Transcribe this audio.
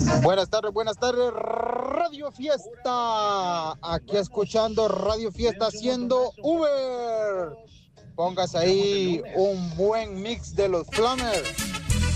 Buenas tardes, Radio Fiesta. Aquí escuchando Radio Fiesta haciendo Uber. Póngase ahí un buen mix de los Flammers.